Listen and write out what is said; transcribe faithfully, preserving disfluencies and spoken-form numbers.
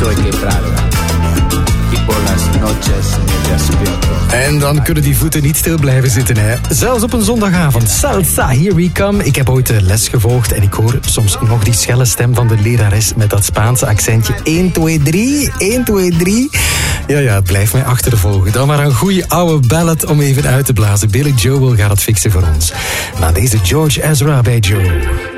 estoy quebrado. Y por las noches me despierto. En dan kunnen die voeten niet stil blijven zitten, hè. Zelfs op een zondagavond. Salsa, here we come. Ik heb ooit les gevolgd en ik hoor soms nog die schelle stem van de lerares met dat Spaanse accentje. één, twee, drie, één, twee, drie. Ja, ja, het blijft mij achtervolgen. Dan maar een goede oude ballad om even uit te blazen. Billy Joel gaat het fixen voor ons. Na deze George Ezra bij Joe.